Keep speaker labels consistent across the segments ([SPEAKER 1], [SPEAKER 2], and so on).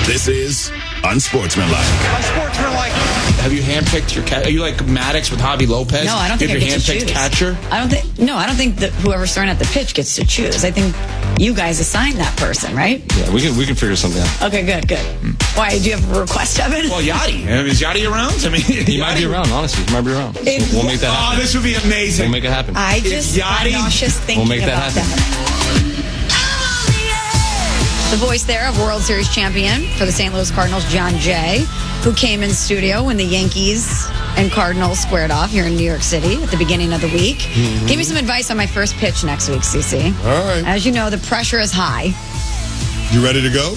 [SPEAKER 1] This is Unsportsmanlike.
[SPEAKER 2] Unsportsmanlike. Have you handpicked your cat? Are you like Maddox with Javi Lopez?
[SPEAKER 3] No, I don't think I get to choose.
[SPEAKER 2] Catcher?
[SPEAKER 3] I don't think that whoever's throwing at the pitch gets to choose. I think you guys assign that person, right?
[SPEAKER 4] Yeah, we can figure something out.
[SPEAKER 3] Okay, good. Why, do you have a request, Evan?
[SPEAKER 2] Well, Yachty. Is Yachty around? I mean,
[SPEAKER 4] he might be around, honestly. He might be around. We'll make that happen.
[SPEAKER 2] Oh, this would be amazing.
[SPEAKER 4] We'll make it happen.
[SPEAKER 3] I just am nauseous thinking
[SPEAKER 4] we'll make that
[SPEAKER 3] about
[SPEAKER 4] happen.
[SPEAKER 3] The voice there of World Series champion for the St. Louis Cardinals, John Jay, who came in studio when the Yankees and Cardinals squared off here in New York City at the beginning of the week. Mm-hmm. Give me some advice on my first pitch next week, CC.
[SPEAKER 5] All right.
[SPEAKER 3] As you know, the pressure is high.
[SPEAKER 5] You ready to go?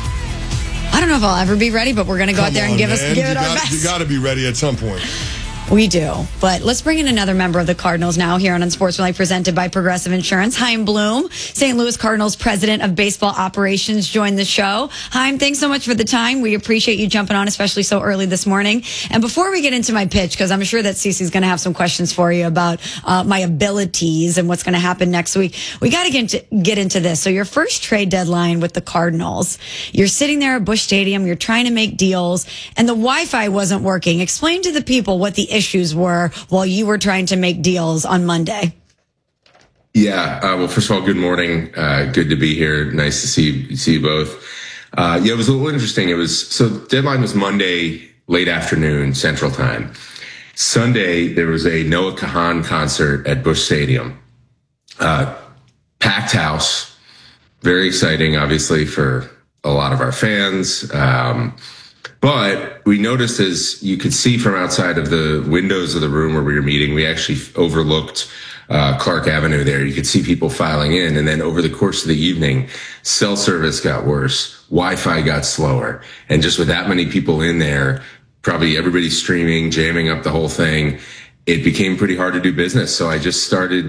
[SPEAKER 3] I don't know if I'll ever be ready, but we're going to go out there and give it our best.
[SPEAKER 5] You got to be ready at some point.
[SPEAKER 3] We do. But let's bring in another member of the Cardinals now here on Unsportsmanlike, presented by Progressive Insurance. Chaim Bloom, St. Louis Cardinals president of baseball operations, joined the show. Chaim, thanks so much for the time. We appreciate you jumping on, especially so early this morning. And before we get into my pitch, because I'm sure that Cece's going to have some questions for you about my abilities and what's going to happen next week, we got to get into this. So your first trade deadline with the Cardinals, you're sitting there at Busch Stadium, you're trying to make deals, and the Wi-Fi wasn't working. Explain to the people what the issues were while you were trying to make deals on Monday.
[SPEAKER 6] Yeah. Well, first of all, good morning. Good to be here. Nice to see you both. It was a little interesting. The deadline was Monday, late afternoon, Central Time. Sunday, there was a Noah Kahan concert at Busch Stadium. Packed house. Very exciting, obviously, for a lot of our fans. But we noticed, as you could see from outside of the windows of the room where we were meeting, we actually overlooked Clark Avenue there. You could see people filing in. And then over the course of the evening, cell service got worse. Wi-Fi got slower. And just with that many people in there, probably everybody streaming, jamming up the whole thing, it became pretty hard to do business. So I just started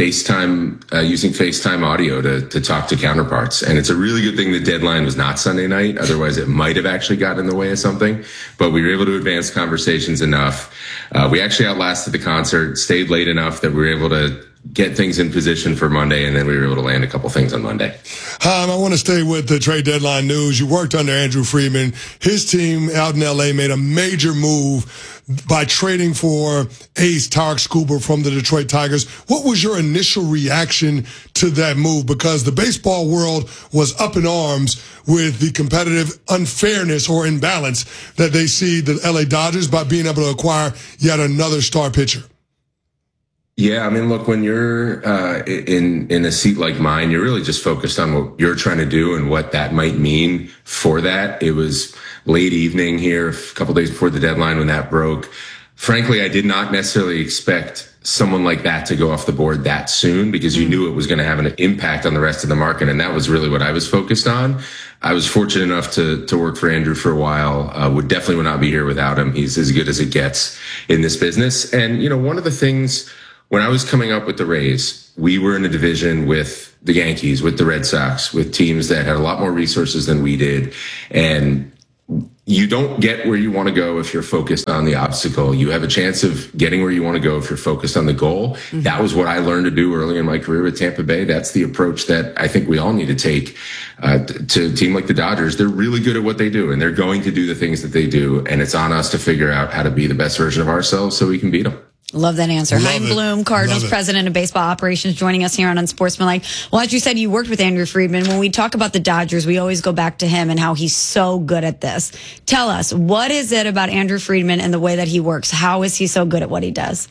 [SPEAKER 6] using FaceTime audio to talk to counterparts. And it's a really good thing the deadline was not Sunday night. Otherwise, it might have actually gotten in the way of something. But we were able to advance conversations enough. We actually outlasted the concert, stayed late enough that we were able to get things in position for Monday, and then we were able to land a couple things on Monday.
[SPEAKER 5] I want to stay with the trade deadline news. You worked under Andrew Friedman. His team out in L.A. made a major move by trading for ace Tarek Skubal from the Detroit Tigers. What was your initial reaction to that move? Because the baseball world was up in arms with the competitive unfairness or imbalance that they see the L.A. Dodgers by being able to acquire yet another star pitcher.
[SPEAKER 6] Yeah, I mean, look, when you're in a seat like mine, you're really just focused on what you're trying to do and what that might mean for that. It was late evening here, a couple days before the deadline when that broke. Frankly, I did not necessarily expect someone like that to go off the board that soon, because you knew it was going to have an impact on the rest of the market, and that was really what I was focused on. I was fortunate enough to work for Andrew for a while. Would not be here without him. He's as good as it gets in this business. And, one of the things, when I was coming up with the Rays, we were in a division with the Yankees, with the Red Sox, with teams that had a lot more resources than we did. And you don't get where you want to go if you're focused on the obstacle. You have a chance of getting where you want to go if you're focused on the goal. Mm-hmm. That was what I learned to do early in my career with Tampa Bay. That's the approach that I think we all need to take to a team like the Dodgers. They're really good at what they do, and they're going to do the things that they do. And it's on us to figure out how to be the best version of ourselves so we can beat them.
[SPEAKER 3] Love that answer. Chaim Bloom, Cardinals president of baseball operations, joining us here on Unsportsmanlike. Well, as you said, you worked with Andrew Friedman. When we talk about the Dodgers, we always go back to him and how he's so good at this. Tell us, what is it about Andrew Friedman and the way that he works? How is he so good at what he does?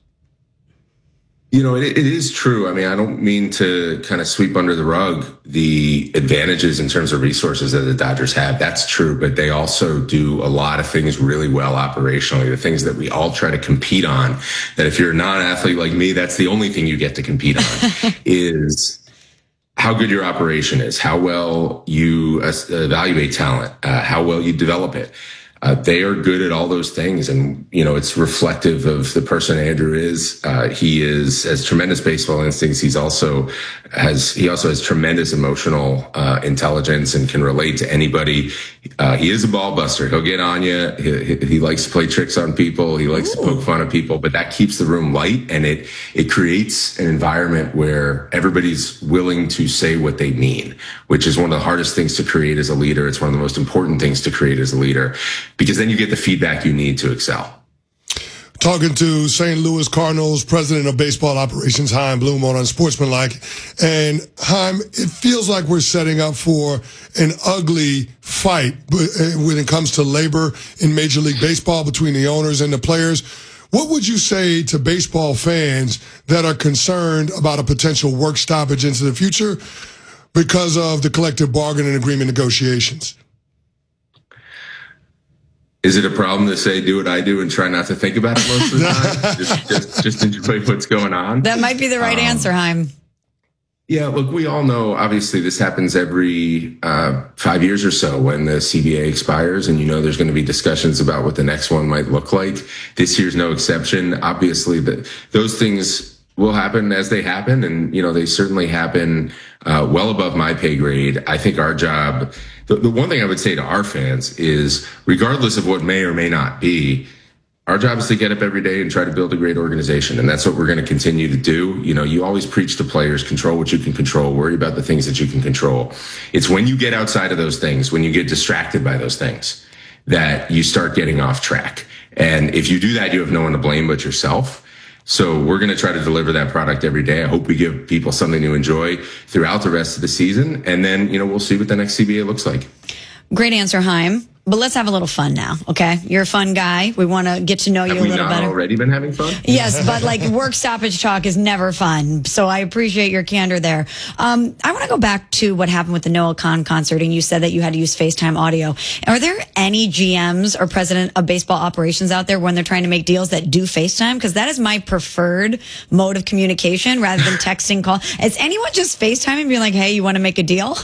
[SPEAKER 6] It is true. I mean, I don't mean to kind of sweep under the rug the advantages in terms of resources that the Dodgers have. That's true, but they also do a lot of things really well operationally, the things that we all try to compete on, that if you're a non-athlete like me, that's the only thing you get to compete on, is how good your operation is, how well you evaluate talent, how well you develop it. They are good at all those things. And, it's reflective of the person Andrew is. He has tremendous baseball instincts. He also has tremendous emotional intelligence and can relate to anybody. He is a ball buster. He'll get on you. He likes to play tricks on people. He likes to poke fun at people, but that keeps the room light, and it creates an environment where everybody's willing to say what they mean, which is one of the hardest things to create as a leader. It's one of the most important things to create as a leader, because then you get the feedback you need to excel.
[SPEAKER 5] Talking to St. Louis Cardinals president of baseball operations, Chaim Bloom, on Unsportsmanlike. And Chaim, it feels like we're setting up for an ugly fight when it comes to labor in Major League Baseball between the owners and the players. What would you say to baseball fans that are concerned about a potential work stoppage into the future because of the collective bargaining agreement negotiations?
[SPEAKER 6] Is it a problem to say, do what I do and try not to think about it most of the time? just enjoy what's going on?
[SPEAKER 3] That might be the right answer, Chaim.
[SPEAKER 6] Yeah, look, we all know, obviously, this happens every 5 years or so when the CBA expires, and there's going to be discussions about what the next one might look like. This year's no exception. Obviously, those things will happen as they happen, and, they certainly happen well above my pay grade. I think our job, the one thing I would say to our fans is, regardless of what may or may not be, our job is to get up every day and try to build a great organization. And that's what we're going to continue to do. You always preach to players, control what you can control, worry about the things that you can control. It's when you get outside of those things, when you get distracted by those things, that you start getting off track. And if you do that, you have no one to blame but yourself. So we're going to try to deliver that product every day. I hope we give people something to enjoy throughout the rest of the season. And then, we'll see what the next CBA looks like.
[SPEAKER 3] Great answer, Chaim. But let's have a little fun now, okay? You're a fun guy. We want to get to know you a little better.
[SPEAKER 6] Have we not already been having fun?
[SPEAKER 3] Yes, but work stoppage talk is never fun. So I appreciate your candor there. I want to go back to what happened with the Noah Khan concert, and you said that you had to use FaceTime audio. Are there any GMs or president of baseball operations out there when they're trying to make deals that do FaceTime? Because that is my preferred mode of communication rather than texting call. Is anyone just FaceTime and being like, hey, you want to make a deal?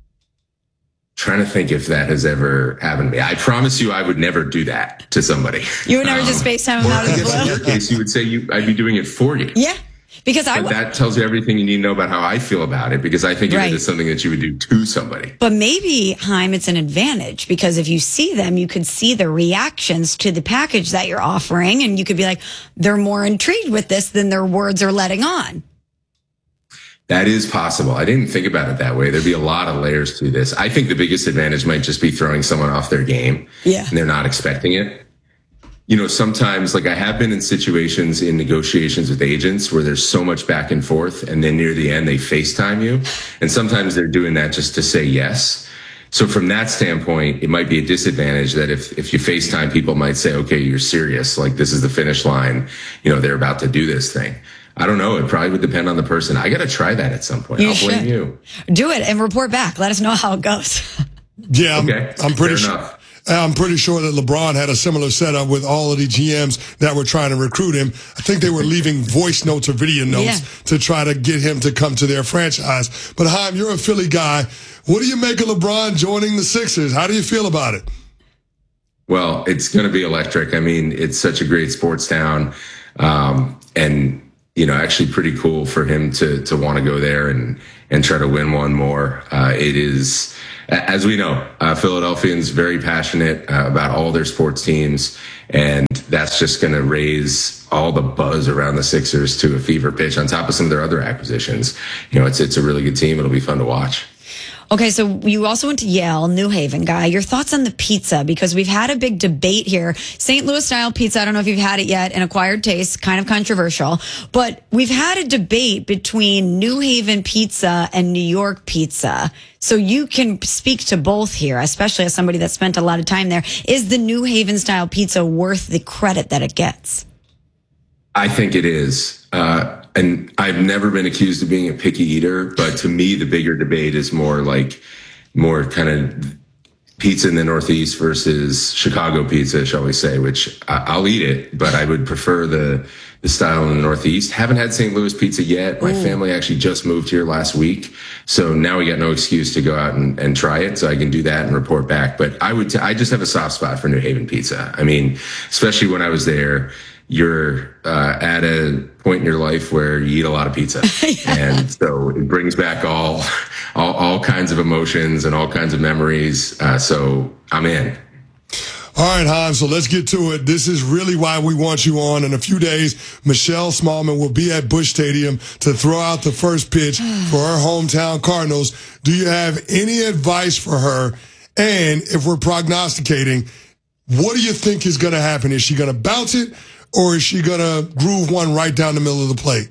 [SPEAKER 6] Trying to think if that has ever happened to me. I promise you I would never do that to somebody.
[SPEAKER 3] You would never just FaceTime them out of the blue?
[SPEAKER 6] In your case, you would say I'd be doing it for you.
[SPEAKER 3] Yeah. Because
[SPEAKER 6] that tells you everything you need to know about how I feel about it, because I think it is something that you would do to somebody.
[SPEAKER 3] But maybe, Chaim, it's an advantage, because if you see them, you could see the reactions to the package that you're offering, and you could be like, they're more intrigued with this than their words are letting on.
[SPEAKER 6] That is possible. I didn't think about it that way. There'd be a lot of layers to this. I think the biggest advantage might just be throwing someone off their game. Yeah. And they're not expecting it. Sometimes, I have been in situations in negotiations with agents where there's so much back and forth, and then near the end they FaceTime you. And sometimes they're doing that just to say yes. So from that standpoint, it might be a disadvantage that if you FaceTime, people might say, okay, you're serious. This is the finish line. They're about to do this thing. I don't know. It probably would depend on the person. I got to try that at some point. I'll blame you.
[SPEAKER 3] Do it and report back. Let us know how it goes.
[SPEAKER 5] Yeah, I'm pretty sure. I'm pretty sure that LeBron had a similar setup with all of the GMs that were trying to recruit him. I think they were leaving voice notes or video notes to try to get him to come to their franchise. But Chaim, you're a Philly guy. What do you make of LeBron joining the Sixers? How do you feel about it?
[SPEAKER 6] Well, it's going to be electric. I mean, it's such a great sports town. And actually pretty cool for him to want to go there and try to win one more. It is, as we know, Philadelphians very passionate about all their sports teams, and that's just going to raise all the buzz around the Sixers to a fever pitch on top of some of their other acquisitions. It's a really good team. It'll be fun to watch.
[SPEAKER 3] Okay, so you also went to Yale, New Haven guy. Your thoughts on the pizza? Because we've had a big debate here. St. Louis style pizza, I don't know if you've had it yet, an acquired taste, kind of controversial. But we've had a debate between New Haven pizza and New York pizza. So you can speak to both here, especially as somebody that spent a lot of time there. Is the New Haven style pizza worth the credit that it gets?
[SPEAKER 6] I think it is. And I've never been accused of being a picky eater, but to me, the bigger debate is more kind of pizza in the Northeast versus Chicago pizza, shall we say, which I'll eat it, but I would prefer the style in the Northeast. Haven't had St. Louis pizza yet. My family actually just moved here last week. So now we got no excuse to go out and try it. So I can do that and report back. But I just have a soft spot for New Haven pizza. I mean, especially when I was there, you're at a point in your life where you eat a lot of pizza. And so it brings back all kinds of emotions and all kinds of memories. So I'm in.
[SPEAKER 5] All right, Hans, so let's get to it. This is really why we want you on. In a few days, Michelle Smallman will be at Busch Stadium to throw out the first pitch for her hometown Cardinals. Do you have any advice for her? And if we're prognosticating, what do you think is going to happen? Is she going to bounce it, or is she going to groove one right down the middle of the plate?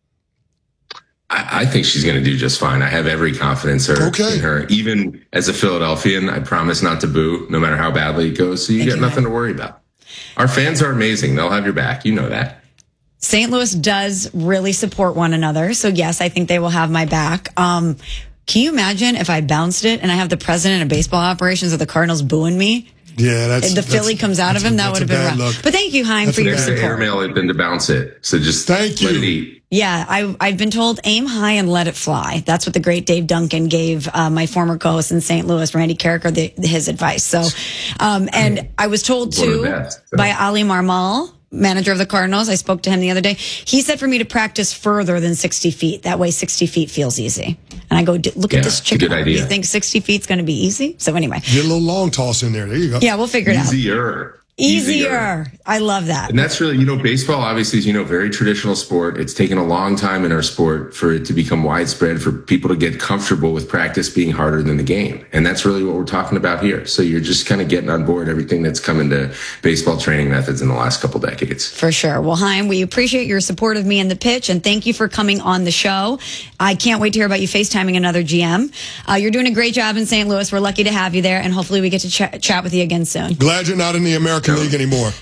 [SPEAKER 6] I think she's going to do just fine. I have every confidence in her. Even as a Philadelphian, I promise not to boo, no matter how badly it goes. So you got nothing to worry about. Our fans are amazing. They'll have your back. You know that.
[SPEAKER 3] St. Louis does really support one another. So, yes, I think they will have my back. Can you imagine if I bounced it and I have the president of baseball operations of the Cardinals booing me?
[SPEAKER 5] Yeah,
[SPEAKER 3] the Philly comes out of him. That would have been rough. But thank you, Chaim, for your support.
[SPEAKER 6] Airmail it than to bounce it. So just
[SPEAKER 5] let
[SPEAKER 6] it eat.
[SPEAKER 3] Yeah, I've been told aim high and let it fly. That's what the great Dave Duncan gave my former co-host in St. Louis, Randy Carricker, his advice. So, and I was told too by Ali Marmal, manager of the Cardinals. I spoke to him the other day. He said for me to practice further than 60 feet. That way 60 feet feels easy. And I go, look at this chicken.
[SPEAKER 6] Good idea.
[SPEAKER 3] You think 60 feet's going to be easy? So anyway.
[SPEAKER 5] Get a little long toss in there. There you go.
[SPEAKER 3] Yeah, we'll figure it out.
[SPEAKER 6] Easier.
[SPEAKER 3] I love that.
[SPEAKER 6] And that's really, baseball obviously is, very traditional sport. It's taken a long time in our sport for it to become widespread, for people to get comfortable with practice being harder than the game. And that's really what we're talking about here. So you're just kind of getting on board everything that's come into baseball training methods in the last couple decades.
[SPEAKER 3] For sure. Well, Chaim, we appreciate your support of me and the pitch, and thank you for coming on the show. I can't wait to hear about you FaceTiming another GM. You're doing a great job in St. Louis. We're lucky to have you there, and hopefully we get to chat with you again soon.
[SPEAKER 5] Glad you're not in the American League anymore.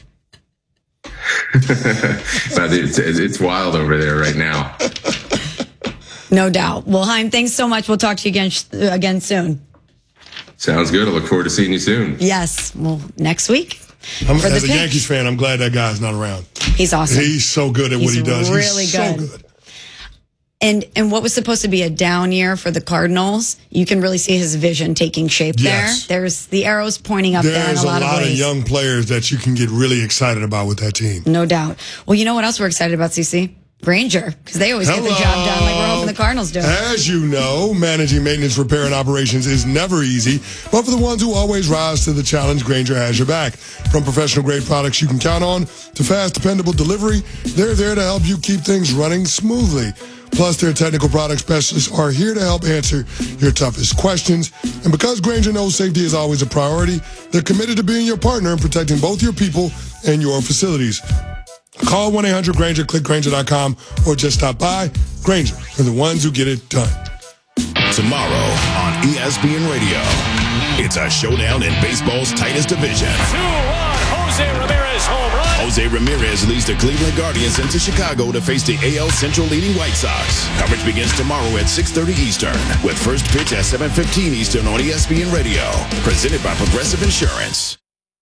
[SPEAKER 6] But it's wild over there right now.
[SPEAKER 3] No doubt. Well, Chaim, thanks so much. We'll talk to you again soon.
[SPEAKER 6] Sounds good. I look forward to seeing you soon.
[SPEAKER 3] Yes. Well, next week.
[SPEAKER 5] As a Yankees fan, I'm glad that guy's not around.
[SPEAKER 3] He's awesome.
[SPEAKER 5] He's so good at what he does.
[SPEAKER 3] Really
[SPEAKER 5] He's
[SPEAKER 3] good.
[SPEAKER 5] so good.
[SPEAKER 3] And what was supposed to be a down year for the Cardinals, you can really see his vision taking shape there. There's the arrows pointing up there in a lot of ways.
[SPEAKER 5] There's a lot of young players that you can get really excited about with that team.
[SPEAKER 3] No doubt. Well, you know what else we're excited about, CC? Granger, because they always get the job done like we're hoping the Cardinals do.
[SPEAKER 5] As you know, managing maintenance, repair, and operations is never easy, but for the ones who always rise to the challenge, Granger has your back. From professional-grade products you can count on to fast, dependable delivery, they're there to help you keep things running smoothly. Plus, their technical product specialists are here to help answer your toughest questions. And because Granger knows safety is always a priority, they're committed to being your partner and protecting both your people and your facilities. Call 1-800-GRANGER, click Granger.com, or just stop by. Granger, for the ones who get it done.
[SPEAKER 1] Tomorrow on ESPN Radio, it's a showdown in baseball's tightest division.
[SPEAKER 7] 2-1, Jose Ramirez home run.
[SPEAKER 1] Jose Ramirez leads the Cleveland Guardians into Chicago to face the AL Central leading White Sox. Coverage begins tomorrow at 6:30 Eastern, with first pitch at 7:15 Eastern on ESPN Radio. Presented by Progressive Insurance.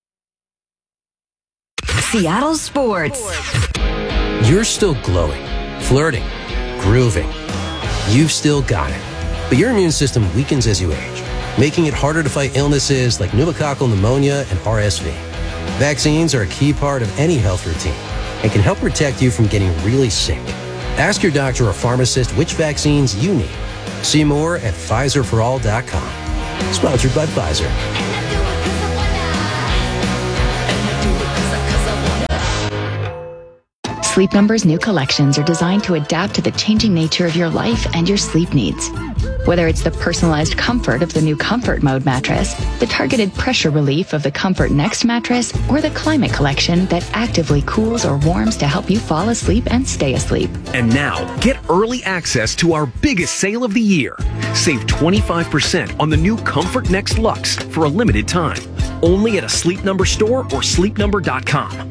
[SPEAKER 8] Seattle Sports.
[SPEAKER 9] You're still glowing, flirting, grooving. You've still got it. But your immune system weakens as you age, making it harder to fight illnesses like pneumococcal pneumonia and RSV. Vaccines are a key part of any health routine and can help protect you from getting really sick. Ask your doctor or pharmacist which vaccines you need. See more at PfizerForAll.com. Sponsored by Pfizer.
[SPEAKER 10] Sleep Number's new collections are designed to adapt to the changing nature of your life and your sleep needs. Whether it's the personalized comfort of the new Comfort Mode mattress, the targeted pressure relief of the Comfort Next mattress, or the Climate Collection that actively cools or warms to help you fall asleep and stay asleep.
[SPEAKER 11] And now, get early access to our biggest sale of the year. Save 25% on the new Comfort Next Luxe for a limited time. Only at a Sleep Number store or sleepnumber.com.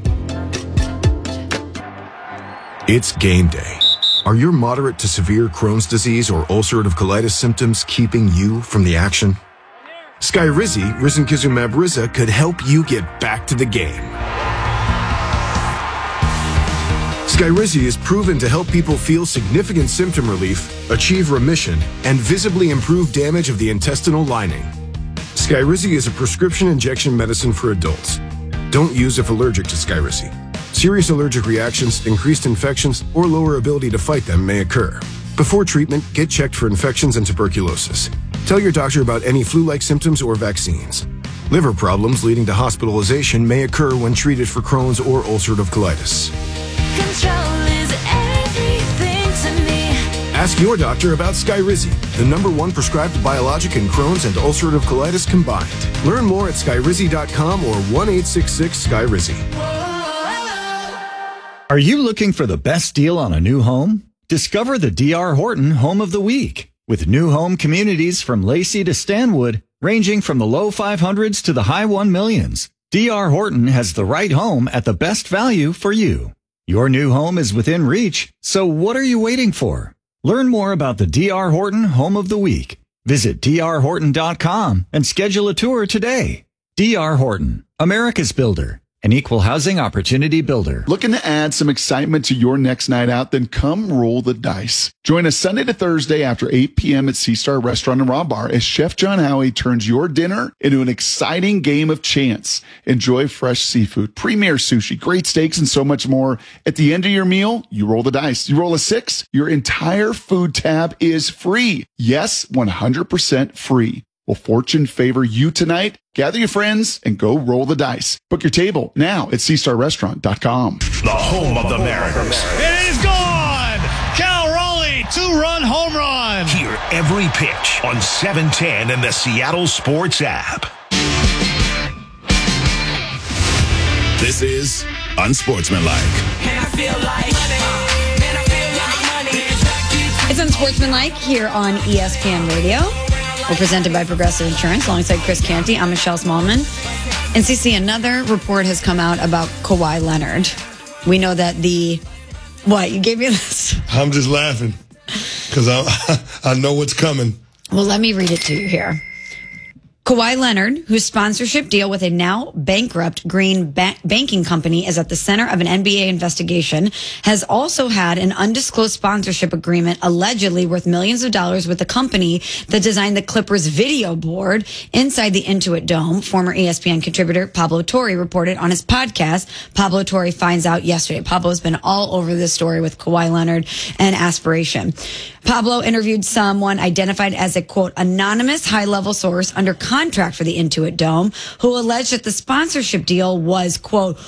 [SPEAKER 12] It's game day. Are your moderate to severe Crohn's disease or ulcerative colitis symptoms keeping you from the action? Skyrizi, risankizumab Riza, could help you get back to the game. Skyrizi is proven to help people feel significant symptom relief, achieve remission, and visibly improve damage of the intestinal lining. Skyrizi is a prescription injection medicine for adults. Don't use if allergic to Skyrizi. Serious allergic reactions, increased infections, or lower ability to fight them may occur. Before treatment, get checked for infections and tuberculosis. Tell your doctor about any flu-like symptoms or vaccines. Liver problems leading to hospitalization may occur when treated for Crohn's or ulcerative colitis.
[SPEAKER 13] Control is everything to me.
[SPEAKER 12] Ask your doctor about Skyrizi, the #1 prescribed biologic in Crohn's and ulcerative colitis combined. Learn more at skyrizi.com or 1-866-SKYRIZI.
[SPEAKER 14] Are you looking for the best deal on a new home? Discover the D.R. Horton Home of the Week. With new home communities from Lacey to Stanwood, ranging from the low 500s to the high 1 millions, D.R. Horton has the right home at the best value for you. Your new home is within reach, so what are you waiting for? Learn more about the D.R. Horton Home of the Week. Visit drhorton.com and schedule a tour today. D.R. Horton, America's builder. An equal housing opportunity builder.
[SPEAKER 15] Looking to add some excitement to your next night out? Then come roll the dice. Join us Sunday to Thursday after 8 p.m. at Sea Star Restaurant and Raw Bar as Chef John Howie turns your dinner into an exciting game of chance. Enjoy fresh seafood, premier sushi, great steaks, and so much more. At the end of your meal, you roll the dice. You roll a 6, your entire food tab is free. Yes, 100% free. Will fortune favor you tonight? Gather your friends and go roll the dice. Book your table now at SeaStarRestaurant.com.
[SPEAKER 16] The home of the Mariners.
[SPEAKER 7] It is gone! Cal Raleigh, 2-run home run.
[SPEAKER 16] Hear every pitch on 710 and the Seattle Sports app.
[SPEAKER 1] This is Unsportsmanlike.
[SPEAKER 3] It's Unsportsmanlike here on ESPN Radio. We're presented by Progressive Insurance alongside Chris Canty. I'm Michelle Smallman. And CC, another report has come out about Kawhi Leonard. We know that what? You gave me this?
[SPEAKER 5] I'm just laughing because I know what's coming.
[SPEAKER 3] Well, let me read it to you here. Kawhi Leonard, whose sponsorship deal with a now bankrupt Green banking company is at the center of an NBA investigation, has also had an undisclosed sponsorship agreement allegedly worth millions of dollars with the company that designed the Clippers video board inside the Intuit Dome. Former ESPN contributor Pablo Torre reported on his podcast. Pablo Torre finds out yesterday. Pablo's been all over this story with Kawhi Leonard and aspiration. Pablo interviewed someone identified as a, quote, anonymous high-level source under contract for the Intuit Dome, who alleged that the sponsorship deal was, quote,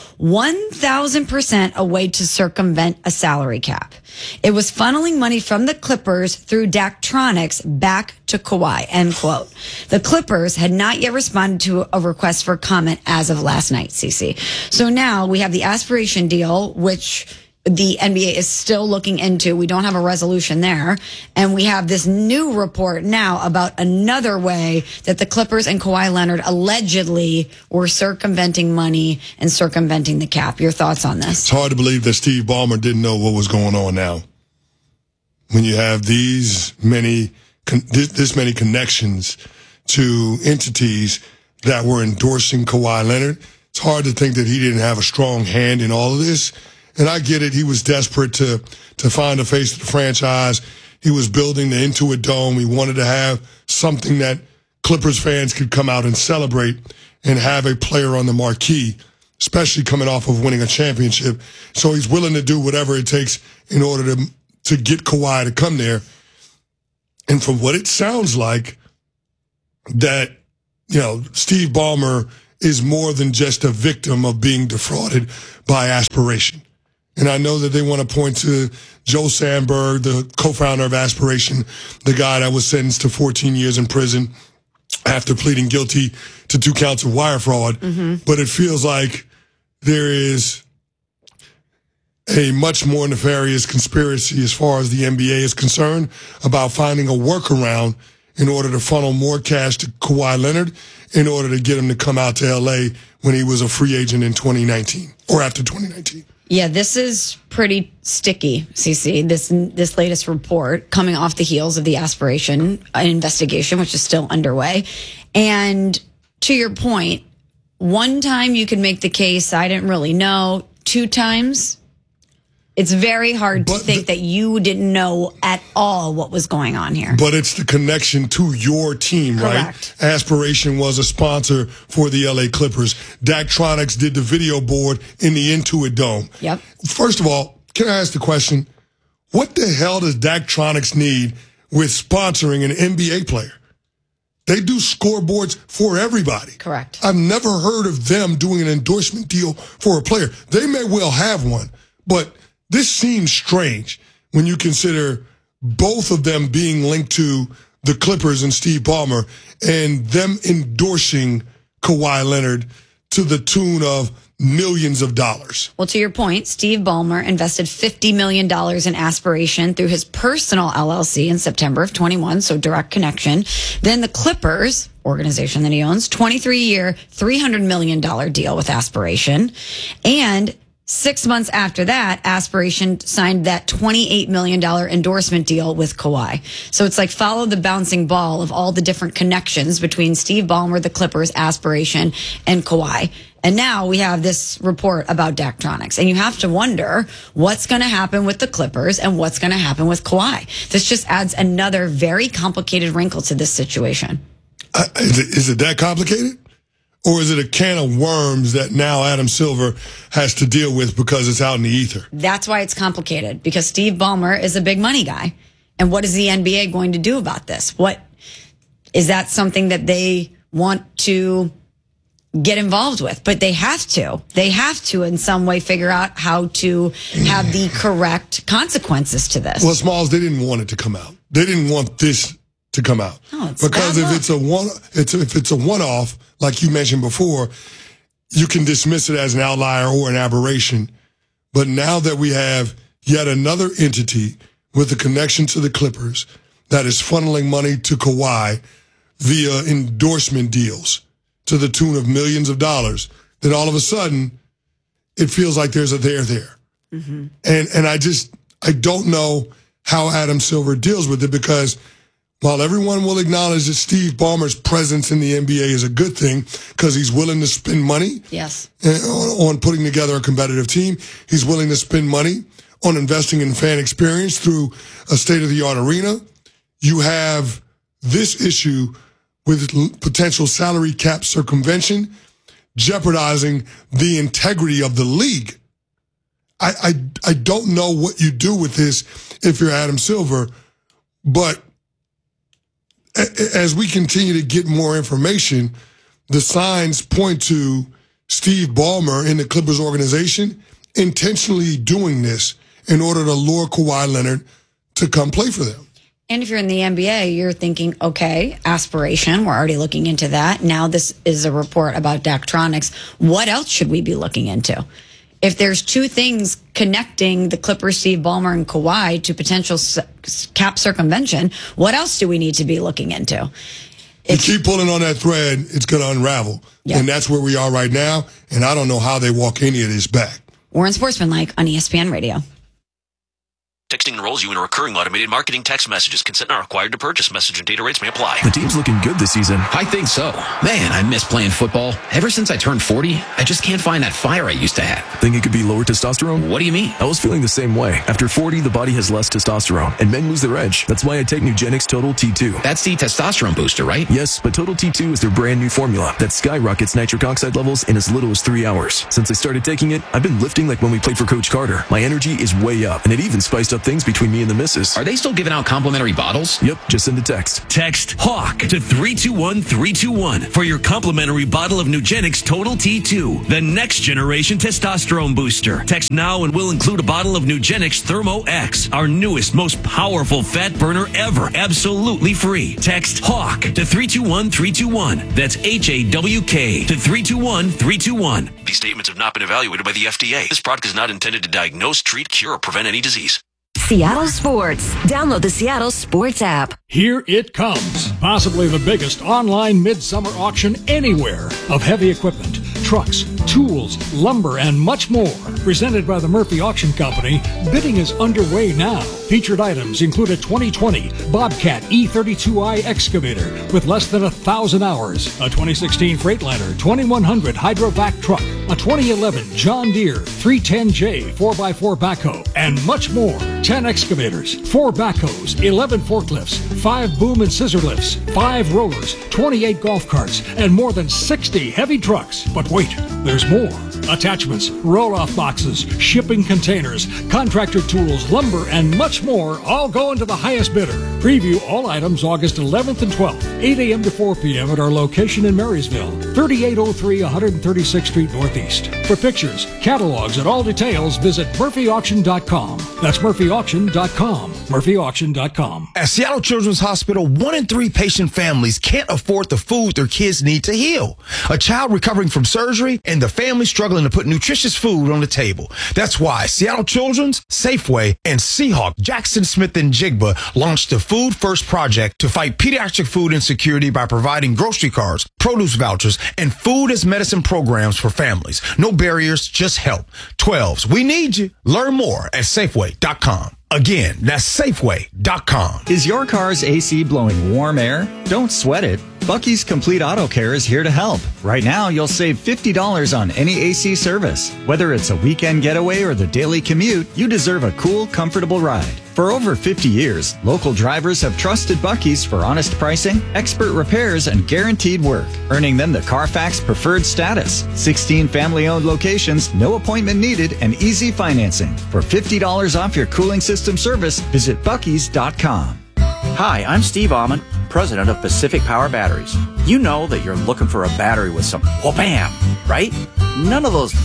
[SPEAKER 3] 1,000% a way to circumvent a salary cap. It was funneling money from the Clippers through Daktronics back to Kawhi, end quote. The Clippers had not yet responded to a request for comment as of last night, CC. So now we have the aspiration deal, which the NBA is still looking into. We don't have a resolution there. And we have this new report now about another way that the Clippers and Kawhi Leonard allegedly were circumventing money and circumventing the cap. Your thoughts on this?
[SPEAKER 5] It's hard to believe that Steve Ballmer didn't know what was going on now. When you have this many connections to entities that were endorsing Kawhi Leonard, it's hard to think that he didn't have a strong hand in all of this. And I get it. He was desperate to find a face of the franchise. He was building the Intuit Dome. He wanted to have something that Clippers fans could come out and celebrate and have a player on the marquee, especially coming off of winning a championship. So he's willing to do whatever it takes in order to get Kawhi to come there. And from what it sounds like, that, Steve Ballmer is more than just a victim of being defrauded by aspiration. And I know that they want to point to Joe Sandberg, the co-founder of Aspiration, the guy that was sentenced to 14 years in prison after pleading guilty to 2 counts of wire fraud. Mm-hmm. But it feels like there is a much more nefarious conspiracy as far as the NBA is concerned about finding a workaround in order to funnel more cash to Kawhi Leonard in order to get him to come out to L.A. when he was a free agent in 2019 or after 2019.
[SPEAKER 3] Yeah, this is pretty sticky, CC, this latest report coming off the heels of the Aspiration investigation, which is still underway. And to your point, one time you could make the case, I didn't really know. 2 times, it's very hard to think that you didn't know at all what was going on here.
[SPEAKER 5] But it's the connection to your team,
[SPEAKER 3] Correct.
[SPEAKER 5] Right? Aspiration was a sponsor for the LA Clippers. Daktronics did the video board in the Intuit Dome.
[SPEAKER 3] Yep.
[SPEAKER 5] First of all, can I ask the question, what the hell does Daktronics need with sponsoring an NBA player? They do scoreboards for everybody.
[SPEAKER 3] Correct.
[SPEAKER 5] I've never heard of them doing an endorsement deal for a player. They may well have one, but this seems strange when you consider both of them being linked to the Clippers and Steve Ballmer and them endorsing Kawhi Leonard to the tune of millions of dollars.
[SPEAKER 3] Well, to your point, Steve Ballmer invested $50 million in aspiration through his personal LLC in September of 21, so direct connection. Then the Clippers, organization that he owns, 23-year, $300 million deal with aspiration. And 6 months after that, Aspiration signed that $28 million endorsement deal with Kawhi. So it's like follow the bouncing ball of all the different connections between Steve Ballmer, the Clippers, Aspiration, and Kawhi. And now we have this report about Daktronics. And you have to wonder what's going to happen with the Clippers and what's going to happen with Kawhi. This just adds another very complicated wrinkle to this situation.
[SPEAKER 5] Is it that complicated? Or is it a can of worms that now Adam Silver has to deal with because it's out in the ether?
[SPEAKER 3] That's why it's complicated, because Steve Ballmer is a big money guy. And what is the NBA going to do about this? What is that something that they want to get involved with? But they have to in some way figure out how to have the correct consequences to this.
[SPEAKER 5] Well, Smalls, they didn't want it to come out. They didn't want this to come out.
[SPEAKER 3] No, it's
[SPEAKER 5] because if it's a one-off, like you mentioned before, you can dismiss it as an outlier or an aberration. But now that we have yet another entity with a connection to the Clippers that is funneling money to Kawhi via endorsement deals to the tune of millions of dollars, then all of a sudden it feels like there's a there there. Mm-hmm. And I don't know how Adam Silver deals with it, because while everyone will acknowledge that Steve Ballmer's presence in the NBA is a good thing because he's willing to spend money on putting together a competitive team, he's willing to spend money on investing in fan experience through a state-of-the-art arena. You have this issue with potential salary cap circumvention jeopardizing the integrity of the league. I don't know what you do with this if you're Adam Silver, but as we continue to get more information, the signs point to Steve Ballmer in the Clippers organization intentionally doing this in order to lure Kawhi Leonard to come play for them.
[SPEAKER 3] And if you're in the NBA, you're thinking, okay, aspiration, we're already looking into that. Now this is a report about Daktronics. What else should we be looking into? If there's two things connecting the Clippers, Steve Ballmer, and Kawhi to potential cap circumvention, what else do we need to be looking into?
[SPEAKER 5] You keep pulling on that thread, it's going to unravel. Yep. And that's where we are right now, and I don't know how they walk any of this back.
[SPEAKER 3] Warren Sportsmanlike on ESPN Radio.
[SPEAKER 17] Texting enrolls you in a recurring automated marketing text messages. Consent not required to purchase. Message and data rates may apply.
[SPEAKER 18] The team's looking good this season.
[SPEAKER 19] I think so. Man, I miss playing football. Ever since I turned 40, I just can't find that fire I used to have.
[SPEAKER 18] Think it could be lower testosterone?
[SPEAKER 19] What do you mean?
[SPEAKER 18] I was feeling the same way. After 40, the body has less testosterone, and men lose their edge. That's why I take Nugenix Total T2.
[SPEAKER 19] That's the testosterone booster, right?
[SPEAKER 18] Yes, but Total T2 is their brand new formula that skyrockets nitric oxide levels in as little as 3 hours. Since I started taking it, I've been lifting like when we played for Coach Carter. My energy is way up, and it even spiced up things between me and the missus.
[SPEAKER 19] Are they still giving out complimentary bottles?
[SPEAKER 18] Yep, just send a text.
[SPEAKER 20] Text HAWK to 321-321 for your complimentary bottle of Nugenix Total T2, the next generation testosterone booster. Text now and we'll include a bottle of Nugenix Thermo X, our newest, most powerful fat burner ever, absolutely free. Text HAWK to 321-321. That's HAWK to 321-321.
[SPEAKER 17] These statements have not been evaluated by the FDA. This product is not intended to diagnose, treat, cure, or prevent any disease.
[SPEAKER 8] Seattle Sports. Download the Seattle Sports app.
[SPEAKER 21] Here it comes. Possibly the biggest online midsummer auction anywhere of heavy equipment, trucks, tools, lumber, and much more. Presented by the Murphy Auction Company, bidding is underway now. Featured items include a 2020 Bobcat E32i excavator with less than 1,000 hours, a 2016 Freightliner 2100 Hydrovac truck, a 2011 John Deere 310J 4x4 backhoe, and much more. 10 excavators, 4 backhoes, 11 forklifts, 5 boom and scissor lifts, 5 rollers, 28 golf carts, and more than 60 heavy trucks. But wait Wait, there's more. Attachments, roll-off boxes, shipping containers, contractor tools, lumber, and much more all go into the highest bidder. Preview all items August 11th and 12th, 8 a.m. to 4 p.m. at our location in Marysville, 3803 136th Street Northeast. For pictures, catalogs, and all details, visit murphyauction.com. That's murphyauction.com. murphyauction.com.
[SPEAKER 2] At Seattle Children's Hospital, 1 in 3 patient families can't afford the food their kids need to heal. A child recovering from surgery and the family struggling to put nutritious food on the table. That's why Seattle Children's, Safeway, and Seahawk, Jackson Smith and Jigba launched the Food First Project to fight pediatric food insecurity by providing grocery cards, produce vouchers, and food as medicine programs for families. No barriers, just help. 12s, we need you. Learn more at Safeway.com. Again, that's Safeway.com.
[SPEAKER 14] Is your car's AC blowing warm air? Don't sweat it. Bucky's Complete Auto Care is here to help. Right now, you'll save $50 on any AC service. Whether it's a weekend getaway or the daily commute, you deserve a cool, comfortable ride. For over 50 years, local drivers have trusted Bucky's for honest pricing, expert repairs, and guaranteed work, earning them the Carfax Preferred status. 16 family-owned locations, no appointment needed, and easy financing. For $50 off your cooling system service, visit Bucky's.com.
[SPEAKER 22] Hi, I'm Steve Almond, president of Pacific Power Batteries. You know that you're looking for a battery with some wha-bam, right? None of those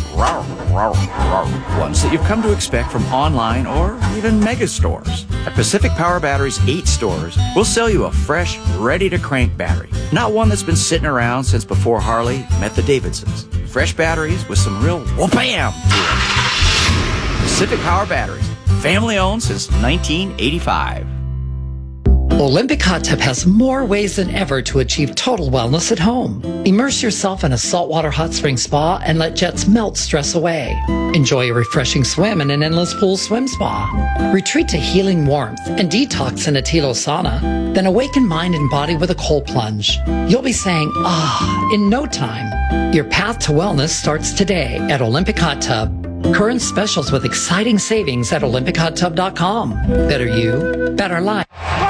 [SPEAKER 22] ones that you've come to expect from online or even mega stores. At Pacific Power Batteries' 8 stores, we'll sell you a fresh, ready-to-crank battery. Not one that's been sitting around since before Harley met the Davidsons. Fresh batteries with some real wha-bam to them. Pacific Power Batteries, family-owned since 1985.
[SPEAKER 23] Olympic Hot Tub has more ways than ever to achieve total wellness at home. Immerse yourself in a saltwater hot spring spa and let jets melt stress away. Enjoy a refreshing swim in an endless pool swim spa. Retreat to healing warmth and detox in a Tilo sauna. Then awaken mind and body with a cold plunge. You'll be saying, in no time. Your path to wellness starts today at Olympic Hot Tub. Current specials with exciting savings at OlympicHotTub.com. Better you, better life.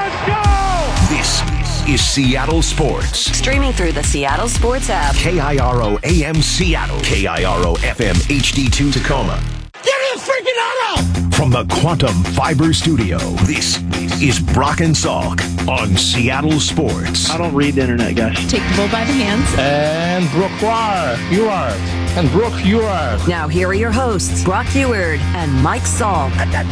[SPEAKER 16] This is Seattle Sports.
[SPEAKER 8] Streaming through the Seattle Sports app.
[SPEAKER 16] KIRO AM Seattle. KIRO FM HD2 Tacoma.
[SPEAKER 7] Get his freaking auto!
[SPEAKER 16] From the Quantum Fiber Studio, this is Brock and Salk on Seattle Sports.
[SPEAKER 24] I don't read the internet, guys.
[SPEAKER 25] Take the bull by the hands.
[SPEAKER 24] And Brooke, you are. And Brooke, you are.
[SPEAKER 8] Now here are your hosts, Brock Heward and Mike Salk.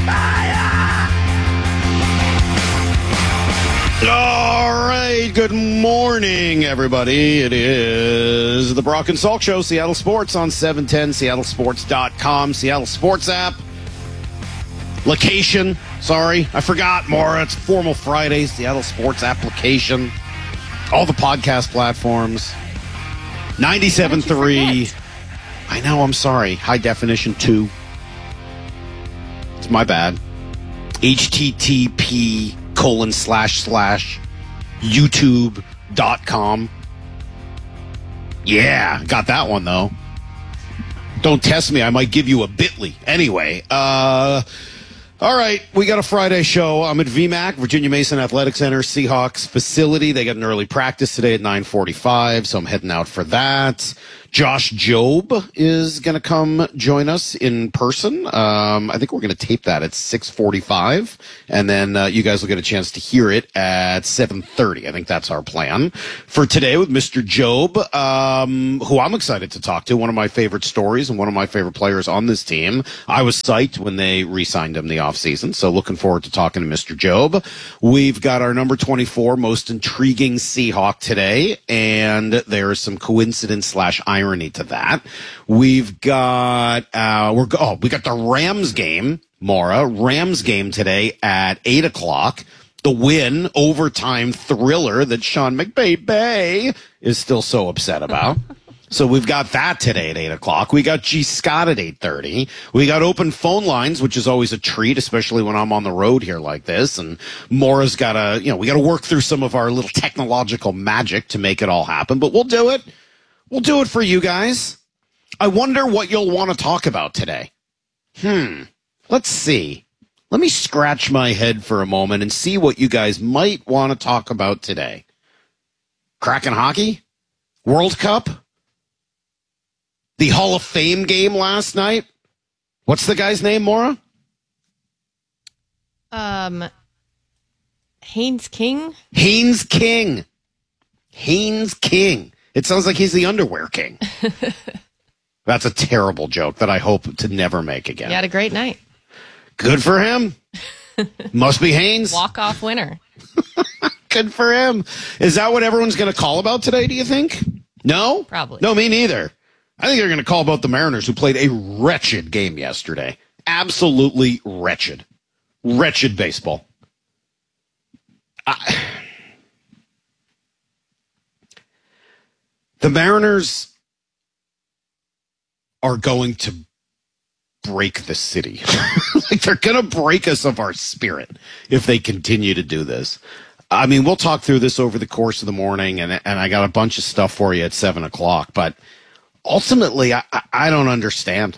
[SPEAKER 26] All right, good morning, everybody. It is the Brock and Salk Show, Seattle Sports on 710, seattlesports.com, Seattle Sports app. Location, sorry, I forgot, Maura. It's Formal Friday, Seattle Sports application. All the podcast platforms. 97.3. I know, I'm sorry. High definition 2. It's my bad. http://youtube.com. Yeah, got that one though. Don't test me. I might give you a bit.ly. Anyway, all right, we got a Friday show. I'm at VMAC, Virginia Mason Athletic Center, Seahawks facility. They got an early practice today at 9:45, so I'm heading out for that. Josh Jobe is going to come join us in person. I think we're going to tape that at 6:45, and then you guys will get a chance to hear it at 7:30. I think that's our plan for today with Mr. Jobe, who I'm excited to talk to. One of my favorite stories and one of my favorite players on this team. I was psyched when they re-signed him the offseason, so looking forward to talking to Mr. Jobe. We've got our number 24 most intriguing Seahawk today, and there is some coincidence / irony to that. We've got we got the Rams game, Maura. Rams game today at 8:00. The win overtime thriller that Sean McVay is still so upset about. So we've got that today at 8:00. We got G. Scott at 8:30. We got open phone lines, which is always a treat, especially when I'm on the road here like this. And Maura's got to, we got to work through some of our little technological magic to make it all happen. But we'll do it. We'll do it for you guys. I wonder what you'll want to talk about today. Let's see. Let me scratch my head for a moment and see what you guys might want to talk about today. Kraken hockey? World Cup? The Hall of Fame game last night. What's the guy's name, Maura?
[SPEAKER 4] Haynes King?
[SPEAKER 26] Haynes King. Haynes King. It sounds like he's the underwear king. That's a terrible joke that I hope to never make again.
[SPEAKER 4] He had a great night.
[SPEAKER 26] Good for him. Must be Haynes.
[SPEAKER 4] Walk-off winner.
[SPEAKER 26] Good for him. Is that what everyone's going to call about today, do you think? No?
[SPEAKER 4] Probably.
[SPEAKER 26] No, me neither. I think they're going to call about the Mariners, who played a wretched game yesterday. Absolutely wretched. Wretched baseball. The Mariners are going to break the city. Like, they're going to break us of our spirit if they continue to do this. I mean, we'll talk through this over the course of the morning, and I got a bunch of stuff for you at 7 o'clock. But ultimately, I don't understand.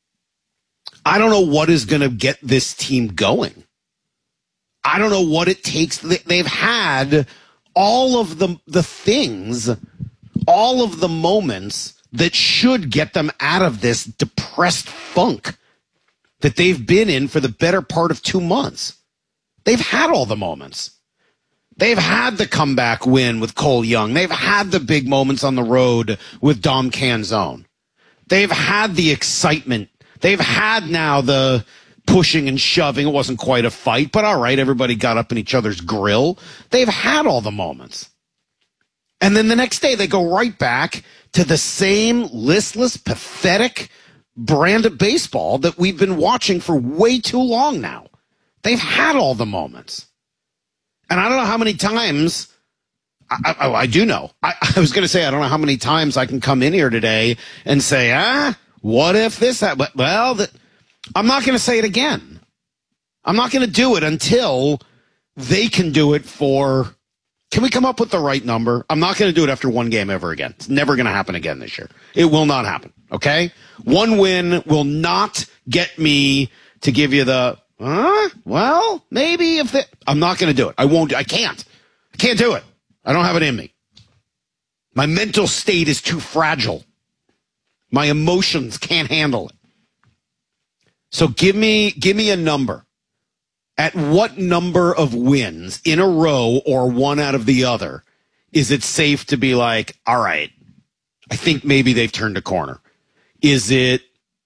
[SPEAKER 26] I don't know what is going to get this team going. I don't know what it takes. They've had all of the things, all of the moments that should get them out of this depressed funk that they've been in for the better part of 2 months. They've had all the moments. They've had the comeback win with Cole Young. They've had the big moments on the road with Dom Canzone. They've had the excitement. They've had now the pushing and shoving. It wasn't quite a fight, but all right, everybody got up in each other's grill. They've had all the moments. And then the next day they go right back to the same listless, pathetic brand of baseball that we've been watching for way too long now. They've had all the moments. And I don't know how many times, I do know. I was going to say, I don't know how many times I can come in here today and say, what if this happened? Well, I'm not going to say it again. I'm not going to do it until they can do it for, can we come up with the right number? I'm not going to do it after one game ever again. It's never going to happen again this year. It will not happen, okay? One win will not get me to give you the, well, maybe if I'm not going to do it. I can't do it. I don't have it in me. My mental state is too fragile. My emotions can't handle it. So give me a number. At what number of wins in a row or one out of the other is it safe to be like, all right, I think maybe they've turned a corner? Is it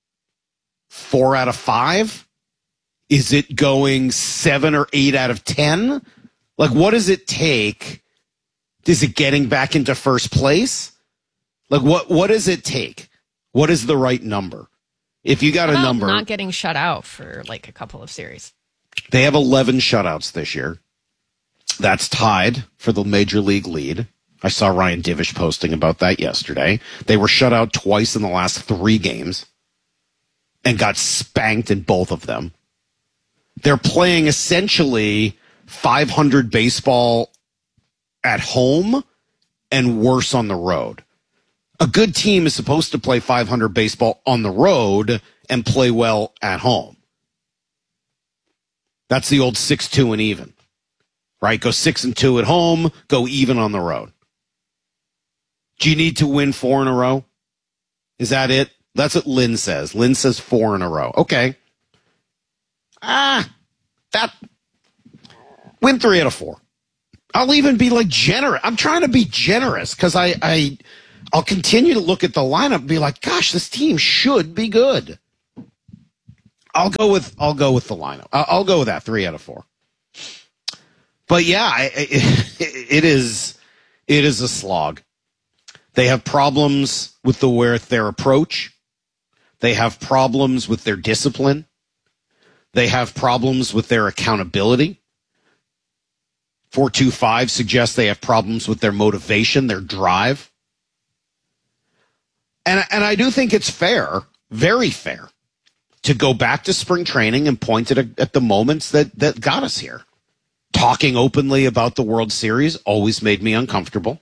[SPEAKER 26] 4 out of 5? Is it going 7 or 8 out of 10? Like, what does it take? Is it getting back into first place? Like, what does it take? What is the right number? If you got a number.
[SPEAKER 4] Not getting shut out for like a couple of series.
[SPEAKER 26] They have 11 shutouts this year. That's tied for the major league lead. I saw Ryan Divish posting about that yesterday. They were shut out twice in the last 3 games and got spanked in both of them. They're playing essentially 500 baseball at home and worse on the road. A good team is supposed to play 500 baseball on the road and play well at home. That's the old 6-2 and even, right? Go 6-2 at home, go even on the road. Do you need to win 4 in a row? Is that it? That's what Lynn says. Lynn says 4 in a row. Okay. Win 3 out of 4. I'll even be like generous. I'm trying to be generous because I'll continue to look at the lineup and be like, gosh, this team should be good. I'll go with the lineup. I'll go with that 3 out of 4. But yeah, it is a slog. They have problems with their approach. They have problems with their discipline. They have problems with their accountability. 425 suggests they have problems with their motivation, their drive. And I do think it's fair, very fair, to go back to spring training and point at the moments that got us here. Talking openly about the World Series always made me uncomfortable.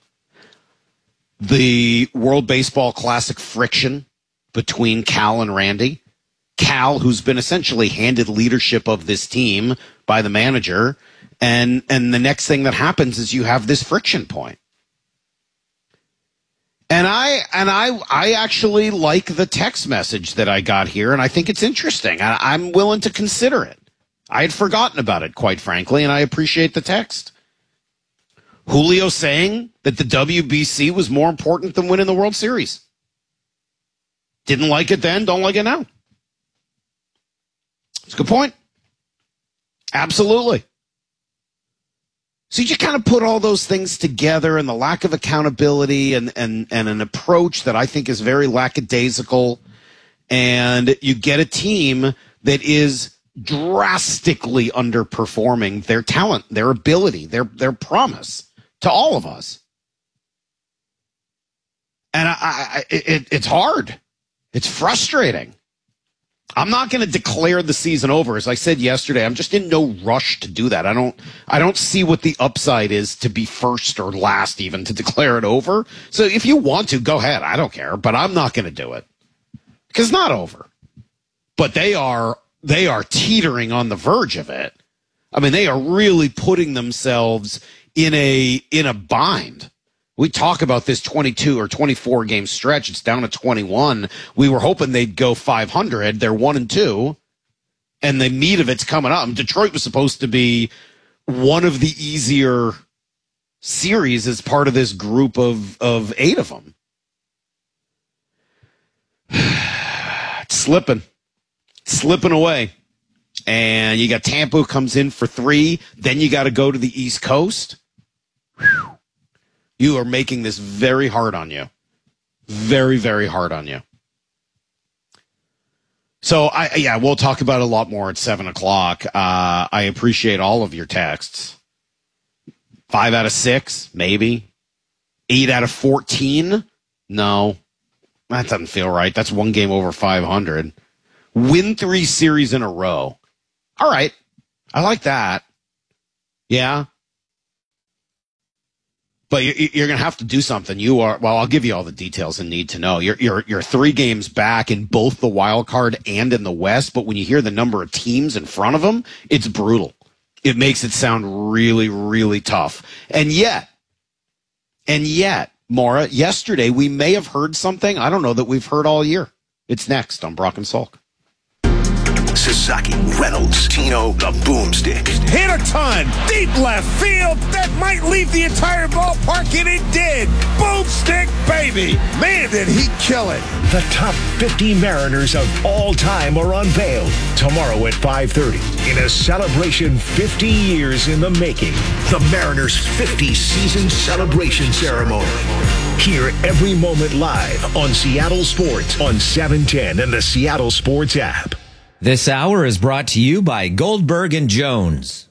[SPEAKER 26] The World Baseball Classic friction between Cal and Randy. Cal, who's been essentially handed leadership of this team by the manager, and the next thing that happens is you have this friction point. And I actually like the text message that I got here, and I think it's interesting. I'm willing to consider it. I had forgotten about it, quite frankly, and I appreciate the text. Julio saying that the WBC was more important than winning the World Series. Didn't like it then, don't like it now. It's a good point. Absolutely. So you just kind of put all those things together, and the lack of accountability and an approach that I think is very lackadaisical, and you get a team that is drastically underperforming their talent, their ability, their promise to all of us. And it's hard. It's frustrating. I'm not going to declare the season over. As I said yesterday, I'm just in no rush to do that. I don't see what the upside is to be first or last even to declare it over. So if you want to, go ahead. I don't care, but I'm not going to do it because it's not over. But they are teetering on the verge of it. I mean, they are really putting themselves in a bind. We talk about this 22 or 24 game stretch. It's down to 21. We were hoping they'd go 500. They're 1-2, and the meat of it's coming up. Detroit was supposed to be one of the easier series as part of this group of 8 of them. It's slipping away. And you got Tampa who comes in for 3. Then you got to go to the East Coast. Whew. You are making this very hard on you. Very, very hard on you. So, we'll talk about it a lot more at 7 o'clock. I appreciate all of your texts. 5 out of 6, maybe. 8 out of 14? No. That doesn't feel right. That's one game over 500. Win 3 series in a row. All right. I like that. Yeah. But you're going to have to do something. I'll give you all the details and need to know. You're 3 games back in both the wild card and in the West, but when you hear the number of teams in front of them, it's brutal. It makes it sound really, really tough. And yet, Maura, yesterday we may have heard something I don't know that we've heard all year. It's next on Brock and Salk.
[SPEAKER 16] Sasaki, Reynolds, Tino, the boomstick.
[SPEAKER 7] Hit a ton, deep left field. That might leave the entire ballpark, and it did. Boomstick, baby. Man, did he kill it.
[SPEAKER 16] The top 50 Mariners of all time are unveiled tomorrow at 5:30 in a celebration 50 years in the making. The Mariners' 50-season celebration ceremony. Hear every moment live on Seattle Sports on 710 and the Seattle Sports app.
[SPEAKER 6] This hour is brought to you by Goldberg & Jones.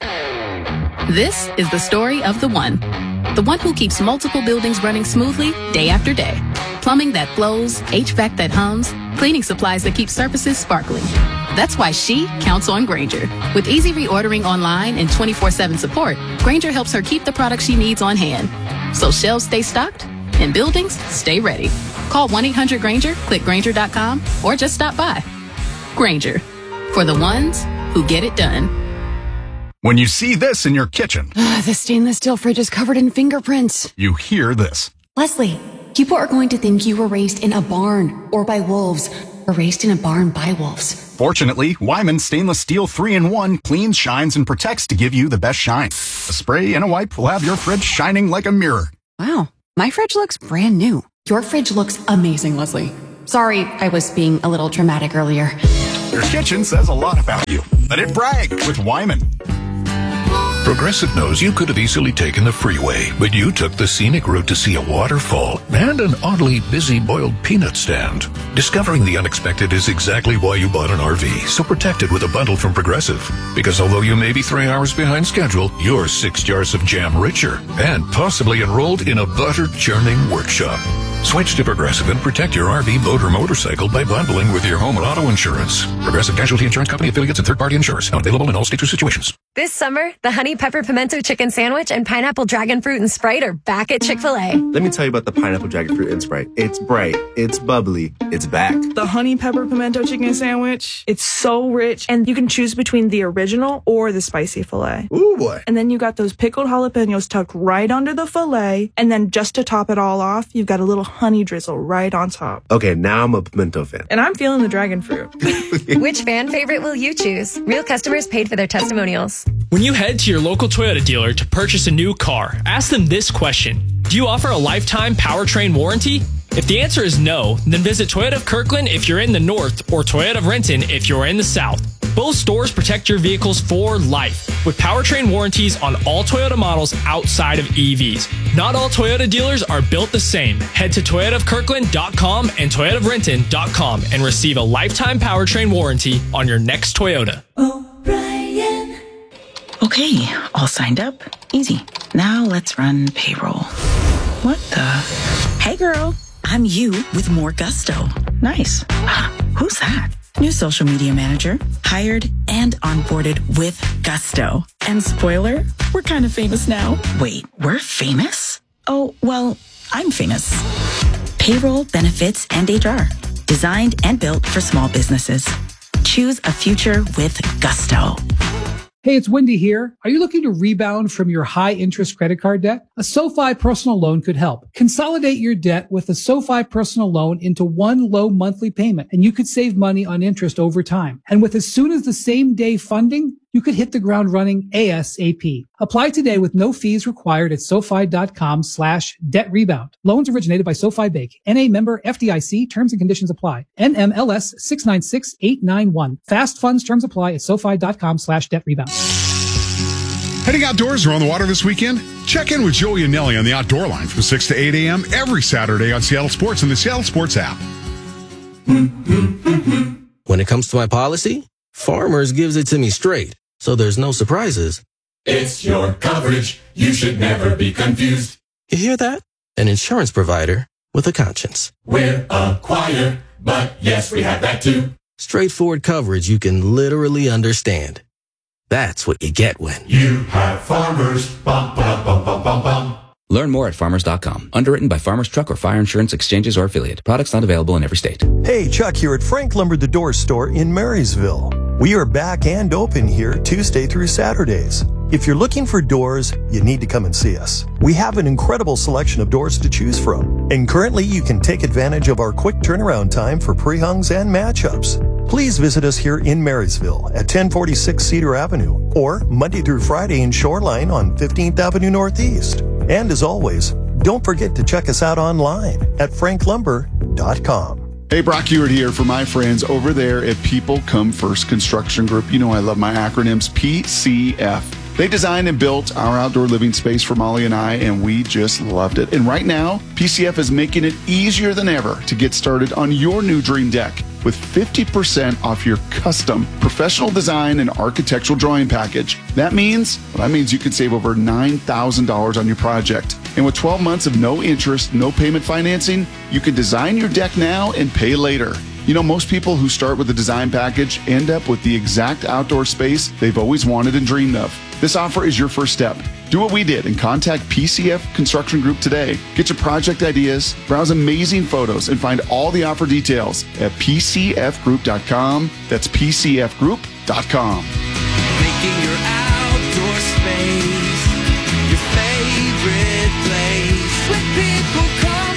[SPEAKER 9] This is the story of the one who keeps multiple buildings running smoothly day after day. Plumbing that flows, HVAC that hums, cleaning supplies that keep surfaces sparkling. That's why she counts on Grainger. With easy reordering online and 24/7 support, Grainger helps her keep the products she needs on hand. So shelves stay stocked and buildings stay ready. Call 1-800-GRAINGER, click Grainger.com, or just stop by. Grainger. For the ones who get it done.
[SPEAKER 10] When you see this in your kitchen,
[SPEAKER 11] the stainless steel fridge is covered in fingerprints.
[SPEAKER 10] You hear this.
[SPEAKER 11] Leslie, people are going to think you were raised in a barn or by wolves, or raised in a barn by wolves.
[SPEAKER 10] Fortunately, Wyman Stainless Steel 3-in-1 cleans, shines, and protects to give you the best shine. A spray and a wipe will have your fridge shining like a mirror.
[SPEAKER 11] Wow, my fridge looks brand new. Your fridge looks amazing, Leslie. Sorry, I was being a little dramatic earlier.
[SPEAKER 10] Your kitchen says a lot about you. Let it brag with Wyman.
[SPEAKER 13] Progressive knows you could have easily taken the freeway, but you took the scenic route to see a waterfall and an oddly busy boiled peanut stand. Discovering the unexpected is exactly why you bought an RV, so protect it with a bundle from Progressive. Because although you may be 3 hours behind schedule, you're 6 jars of jam richer and possibly enrolled in a butter churning workshop. Switch to Progressive and protect your RV, boat, or motorcycle by bundling with your home and auto insurance. Progressive Casualty Insurance Company affiliates and third-party insurers. Not available in all states or situations.
[SPEAKER 1] This summer, the Honey Pepper Pimento Chicken Sandwich and Pineapple Dragon Fruit and Sprite are back at Chick-fil-A.
[SPEAKER 3] Let me tell you about the Pineapple Dragon Fruit and Sprite. It's bright, it's bubbly, it's back.
[SPEAKER 5] The Honey Pepper Pimento Chicken Sandwich, it's so rich, and you can choose between the original or the spicy filet.
[SPEAKER 3] Ooh, boy.
[SPEAKER 5] And then you got those pickled jalapenos tucked right under the filet, and then just to top it all off, you've got a little honey drizzle right on top.
[SPEAKER 3] Okay, now I'm a pimento fan.
[SPEAKER 5] And I'm feeling the dragon fruit.
[SPEAKER 1] Which fan favorite will you choose? Real customers paid for their testimonials.
[SPEAKER 12] When you head to your local Toyota dealer to purchase a new car, ask them this question. Do you offer a lifetime powertrain warranty? If the answer is no, then visit Toyota of Kirkland if you're in the north or Toyota of Renton if you're in the south. Both stores protect your vehicles for life with powertrain warranties on all Toyota models outside of EVs. Not all Toyota dealers are built the same. Head to toyotaofkirkland.com and toyotaofrenton.com and receive a lifetime powertrain warranty on your next Toyota.
[SPEAKER 15] Okay, all signed up. Easy. Now let's run payroll. What the? Hey girl, I'm you with more gusto. Nice. Who's that? New social media manager. Hired and onboarded with gusto. And spoiler, we're kind of famous now. Wait, we're famous? Oh, well, I'm famous. Payroll, benefits, and HR. Designed and built for small businesses. Choose a future with gusto.
[SPEAKER 25] Hey, it's Wendy here. Are you looking to rebound from your high-interest credit card debt? A SoFi personal loan could help. Consolidate your debt with a SoFi personal loan into one low monthly payment, and you could save money on interest over time. And with as soon as the same day funding, you could hit the ground running ASAP. Apply today with no fees required at SoFi.com/debt rebound. Loans originated by SoFi Bank. NA member FDIC. Terms and conditions apply. NMLS 696891. Fast funds terms apply at SoFi.com/debt rebound.
[SPEAKER 27] Heading outdoors or on the water this weekend? Check in with Joey and Nelly on the Outdoor Line from 6 to 8 a.m. every Saturday on Seattle Sports and the Seattle Sports app.
[SPEAKER 28] When it comes to my policy, Farmers gives it to me straight, so there's no surprises.
[SPEAKER 29] It's your coverage. You should never be confused.
[SPEAKER 28] You hear that? An insurance provider with a conscience.
[SPEAKER 29] We're a choir, but yes, we have that too.
[SPEAKER 28] Straightforward coverage you can literally understand. That's what you get when
[SPEAKER 29] you have Farmers. Bum, bum, bum, bum, bum, bum.
[SPEAKER 30] Learn more at farmers.com. Underwritten by Farmers Truck or Fire Insurance Exchanges or Affiliate. Products not available in every state.
[SPEAKER 31] Hey, Chuck here at Frank Lumber the Door Store in Marysville. We are back and open here Tuesday through Saturdays. If you're looking for doors, you need to come and see us. We have an incredible selection of doors to choose from. And currently you can take advantage of our quick turnaround time for pre-hungs and matchups. Please visit us here in Marysville at 1046 Cedar Avenue or Monday through Friday in Shoreline on 15th Avenue Northeast. And as always, don't forget to check us out online at franklumber.com.
[SPEAKER 32] Hey, Brock Ewart here for my friends over there at People Come First Construction Group. You know I love my acronyms, PCF. They designed and built our outdoor living space for Molly and I, and we just loved it. And right now, PCF is making it easier than ever to get started on your new dream deck with 50% off your custom professional design and architectural drawing package. That means you can save over $9,000 on your project. And with 12 months of no interest, no payment financing, you can design your deck now and pay later. You know, most people who start with a design package end up with the exact outdoor space they've always wanted and dreamed of. This offer is your first step. Do what we did and contact PCF Construction Group today. Get your project ideas, browse amazing photos, and find all the offer details at PCFgroup.com. That's PCFgroup.com.
[SPEAKER 29] Making your outdoor space your favorite place. When people come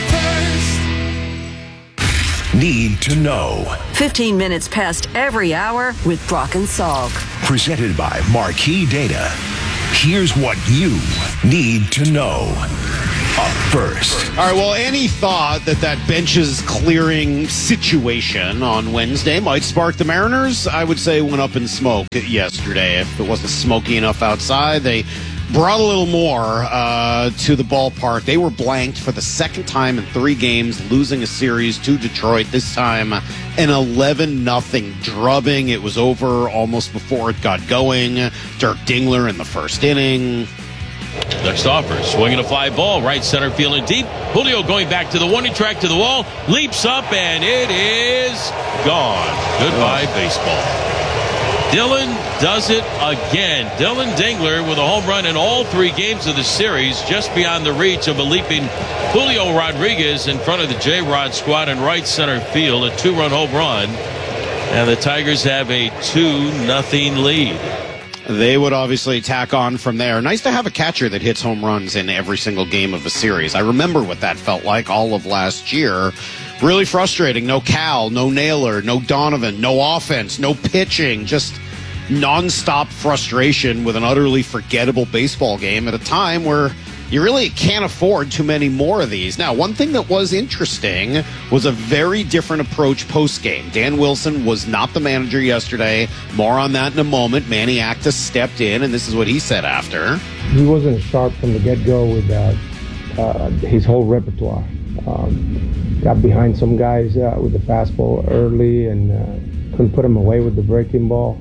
[SPEAKER 29] first.
[SPEAKER 16] Need to know.
[SPEAKER 8] 15 minutes past every hour with Brock and Salk.
[SPEAKER 16] Presented by Marquee Data. Here's what you need to know. Up first.
[SPEAKER 26] All right, well, any thought that benches clearing situation on Wednesday might spark the Mariners, I would say went up in smoke yesterday. If it wasn't smoky enough outside, they brought a little more to the ballpark. They were blanked for the second time in 3 games, losing a series to Detroit, this time an 11-0 drubbing. It was over almost before it got going. Dirk Dingler in the first inning.
[SPEAKER 33] Next offer, swinging a fly ball, right center fielding deep. Julio going back to the warning track to the wall, leaps up, and it is gone. Goodbye, baseball. Dylan does it again. Dylan Dingler with a home run in all 3 games of the series, just beyond the reach of a leaping Julio Rodriguez in front of the J-Rod squad in right center field. A 2-run home run. And the Tigers have a 2-0 lead.
[SPEAKER 26] They would obviously tack on from there. Nice to have a catcher that hits home runs in every single game of a series. I remember what that felt like all of last year. Really frustrating. No Cal, no Naylor, no Donovan, no offense, no pitching. Just nonstop frustration with an utterly forgettable baseball game at a time where you really can't afford too many more of these. Now, one thing that was interesting was a very different approach post-game. Dan Wilson was not the manager yesterday. More on that in a moment. Manny Acta stepped in, and this is what he said after.
[SPEAKER 2] He wasn't sharp from the get-go with his whole repertoire. Got behind some guys with the fastball early and couldn't put him away with the breaking ball.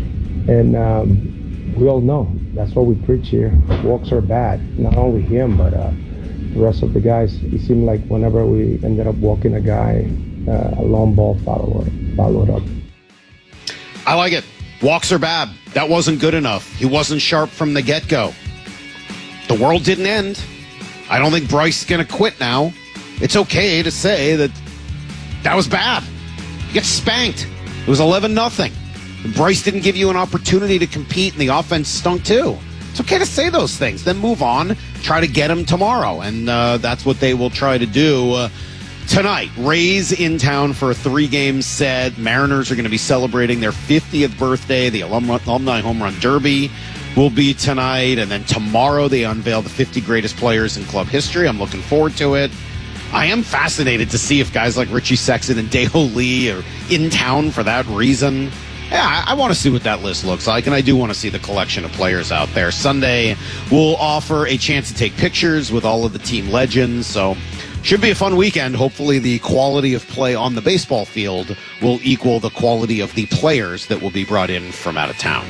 [SPEAKER 2] And we all know that's what we preach here. Walks are bad. Not only him, but the rest of the guys. It seemed like whenever we ended up walking a guy, a long ball followed up.
[SPEAKER 26] I like it. Walks are bad. That wasn't good enough. He wasn't sharp from the get-go. The world didn't end. I don't think Bryce is going to quit now. It's okay to say that was bad. You get spanked. It was 11-0. Bryce didn't give you an opportunity to compete, and the offense stunk too. It's okay to say those things. Then move on. Try to get him tomorrow, and that's what they will try to do tonight. Rays in town for a 3-game set. Mariners are going to be celebrating their 50th birthday. The Alumni Home Run Derby will be tonight, and then tomorrow they unveil the 50 greatest players in club history. I'm looking forward to it. I am fascinated to see if guys like Richie Sexson and Dae-Ho Lee are in town for that reason. Yeah, I want to see what that list looks like, and I do want to see the collection of players out there. Sunday, we'll offer a chance to take pictures with all of the team legends, so should be a fun weekend. Hopefully the quality of play on the baseball field will equal the quality of the players that will be brought in from out of town.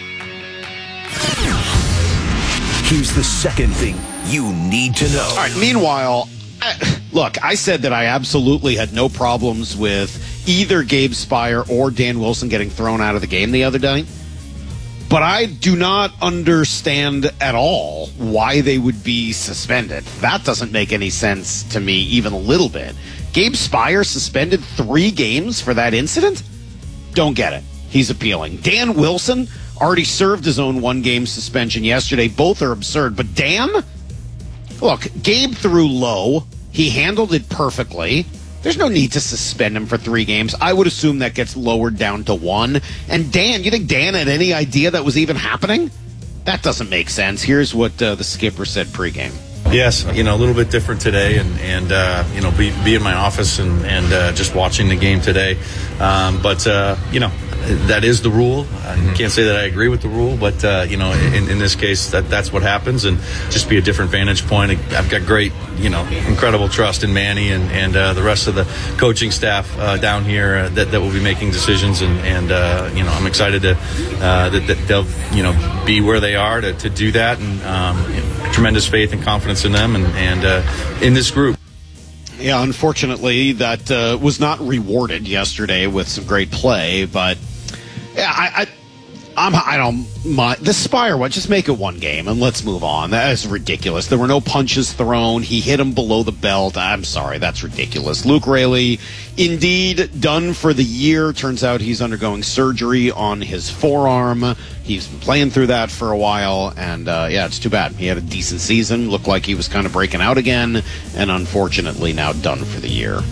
[SPEAKER 16] Here's the second thing you need to know.
[SPEAKER 26] All right, meanwhile, look, I said that I absolutely had no problems with either Gabe Spire or Dan Wilson getting thrown out of the game the other day. But I do not understand at all why they would be suspended. That doesn't make any sense to me even a little bit. Gabe Spire suspended 3 games for that incident? Don't get it. He's appealing. Dan Wilson already served his own 1-game suspension yesterday. Both are absurd. But Dan? Look, Gabe threw low. He handled it perfectly. There's no need to suspend him for 3 games. I would assume that gets lowered down to 1. And Dan, you think Dan had any idea that was even happening? That doesn't make sense. Here's what the skipper said pregame.
[SPEAKER 4] Yes, a little bit different today, and be in my office and just watching the game today. But that is the rule. I can't say that I agree with the rule, but in this case, that's what happens, and just be a different vantage point. I've got great, incredible trust in Manny and the rest of the coaching staff down here that will be making decisions, and I'm excited to that they'll be where they are to do that, and tremendous faith and confidence in them and in this group.
[SPEAKER 26] Yeah, unfortunately, that was not rewarded yesterday with some great play, but yeah, I don't mind. The Spire one, just make it 1 game and let's move on. That is ridiculous. There were no punches thrown. He hit him below the belt. I'm sorry, that's ridiculous. Luke Raley, indeed done for the year. Turns out he's undergoing surgery on his forearm. He's been playing through that for a while, and it's too bad. He had a decent season, looked like he was kind of breaking out again, and unfortunately now done for the year.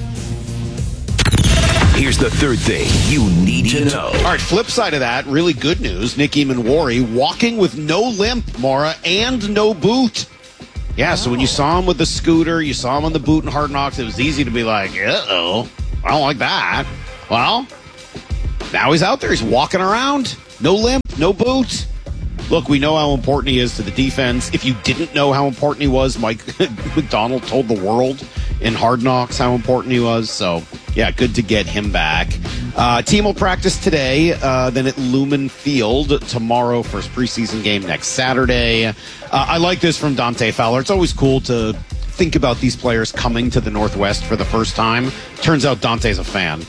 [SPEAKER 16] Here's the third thing you need to know.
[SPEAKER 26] All right, flip side of that, really good news. Nicky Manwari walking with no limp, Maura, and no boot. Yeah, so when you saw him with the scooter, you saw him on the boot in Hard Knocks, it was easy to be like, uh-oh, I don't like that. Well, now he's out there. He's walking around. No limp, no boot. Look, we know how important he is to the defense. If you didn't know how important he was, Mike McDonald told the world in Hard Knocks how important he was. So, yeah, good to get him back. Team will practice today, then at Lumen Field tomorrow, first preseason game next Saturday. I like this from Dante Fowler. It's always cool to think about these players coming to the Northwest for the first time. Turns out Dante's a fan.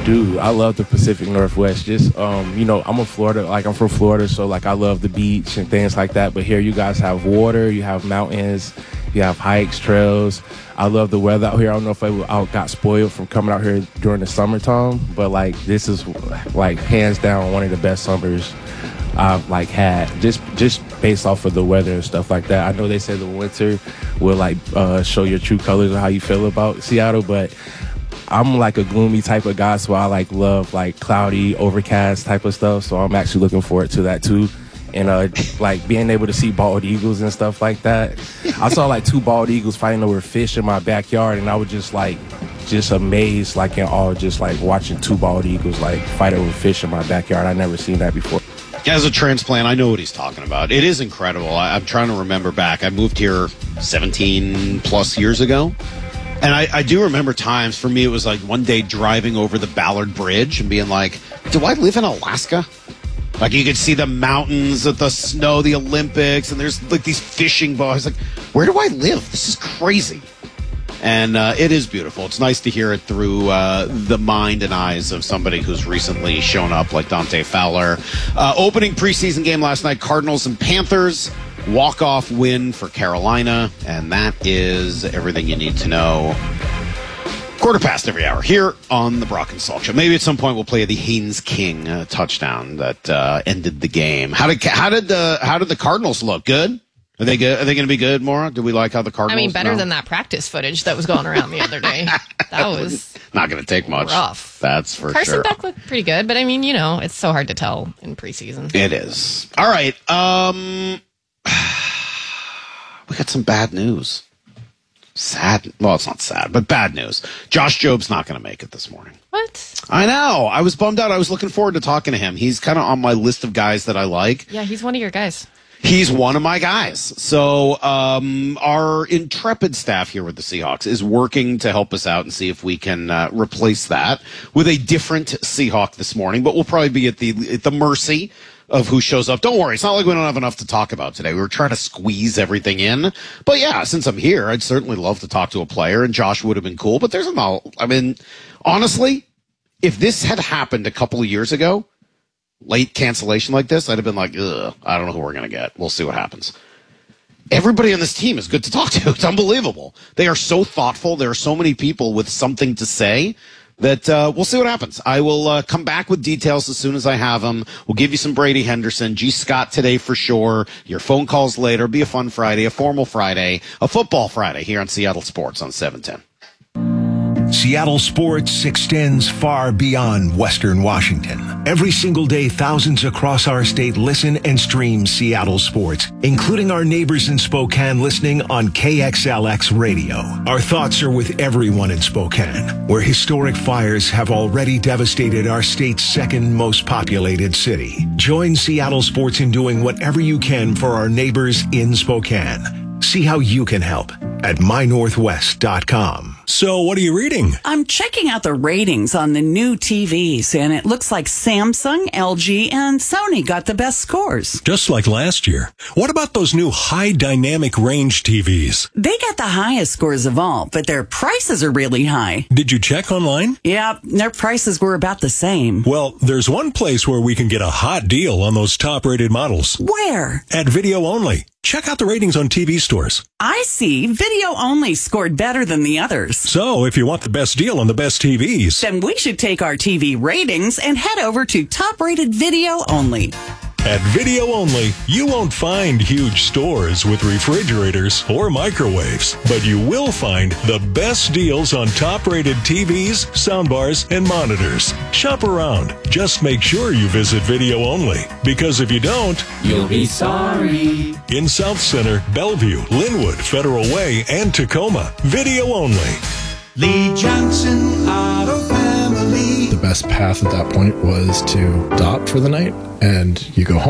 [SPEAKER 6] Dude, I love the Pacific Northwest. Just, I'm from Florida, so I love the beach and things like that. But here you guys have water, you have mountains, you have hikes, trails. I love the weather out here. I don't know if I got spoiled from coming out here during the summertime, but this is hands down one of the best summers I've had, just based off of the weather and stuff like that. I know they say the winter will show your true colors of how you feel about Seattle, but I'm a gloomy type of guy, so I love cloudy, overcast type of stuff. So I'm actually looking forward to that too. And being able to see bald eagles and stuff like that. I saw 2 bald eagles fighting over fish in my backyard, and I was just amazed, in awe, just watching 2 bald eagles fight over fish in my backyard. I never seen that before.
[SPEAKER 26] As a transplant, I know what he's talking about. It is incredible. I'm trying to remember back. I moved here 17 plus years ago. And I do remember times, for me, it was one day driving over the Ballard Bridge and being do I live in Alaska? You could see the mountains, the snow, the Olympics, and there's these fishing boats. Where do I live? This is crazy. And it is beautiful. It's nice to hear it through the mind and eyes of somebody who's recently shown up like Dante Fowler. Opening preseason game last night, Cardinals and Panthers. Walk-off win for Carolina. And that is everything you need to know. 1/4 every hour here on the Brock and Salk Show. Maybe at some point we'll play the Haynes King touchdown that ended the game. How did the Cardinals look? Good? Are they good? Are they going to be good, Maura? Do we like how the Cardinals?
[SPEAKER 7] Better than that practice footage that was going around the other day. That was
[SPEAKER 26] not going to take much.
[SPEAKER 7] Rough.
[SPEAKER 26] That's for
[SPEAKER 7] Carson
[SPEAKER 26] sure.
[SPEAKER 7] Beck looked pretty good, but it's so hard to tell in preseason.
[SPEAKER 26] It is. All right. We got some bad news. Sad. Well, it's not sad, but bad news. Josh Job's not going to make it this morning.
[SPEAKER 7] What?
[SPEAKER 26] I know. I was bummed out. I was looking forward to talking to him. He's kind of on my list of guys that I like.
[SPEAKER 7] Yeah, he's one of your guys.
[SPEAKER 26] He's one of my guys. So our intrepid staff here with the Seahawks is working to help us out and see if we can replace that with a different Seahawk this morning. But we'll probably be at the mercy of who shows up. Don't worry. It's not like we don't have enough to talk about today. We were trying to squeeze everything in. But yeah, since I'm here, I'd certainly love to talk to a player, and Josh would have been cool. But honestly, if this had happened a couple of years ago, late cancellation like this, I'd have been ugh, I don't know who we're going to get. We'll see what happens. Everybody on this team is good to talk to. It's unbelievable. They are so thoughtful. There are so many people with something to say that we'll see what happens. I will come back with details as soon as I have them. We'll give you some Brady Henderson, G. Scott today for sure. Your phone calls later. It'll be a fun Friday, a formal Friday, a football Friday here on Seattle Sports on 710.
[SPEAKER 16] Seattle Sports extends far beyond Western Washington. Every single day, thousands across our state listen and stream Seattle Sports, including our neighbors in Spokane listening on KXLX Radio. Our thoughts are with everyone in Spokane, where historic fires have already devastated our state's second most populated city. Join Seattle Sports in doing whatever you can for our neighbors in Spokane. See how you can help at mynorthwest.com.
[SPEAKER 9] So what are you reading?
[SPEAKER 11] I'm checking out the ratings on the new TVs, and it looks like Samsung, LG, and Sony got the best scores.
[SPEAKER 9] Just like last year. What about those new high dynamic range TVs?
[SPEAKER 11] They got the highest scores of all, but their prices are really high.
[SPEAKER 9] Did you check online?
[SPEAKER 11] Yeah, their prices were about the same.
[SPEAKER 9] Well, there's one place where we can get a hot deal on those top-rated models.
[SPEAKER 11] Where?
[SPEAKER 9] At Video Only. Check out the ratings on TV stores.
[SPEAKER 11] I see. Video Only scored better than the others.
[SPEAKER 9] So, if you want the best deal on the best TVs,
[SPEAKER 11] then we should take our TV ratings and head over to top-rated Video Only.
[SPEAKER 9] At Video Only, you won't find huge stores with refrigerators or microwaves, but you will find the best deals on top-rated TVs, soundbars, and monitors. Shop around. Just make sure you visit Video Only, because if you don't,
[SPEAKER 29] you'll be sorry.
[SPEAKER 9] In South Center, Bellevue, Linwood, Federal Way, and Tacoma, Video Only.
[SPEAKER 29] Lee Johnson Auto Family.
[SPEAKER 14] The best path at that point was to stop for the night, and you go home.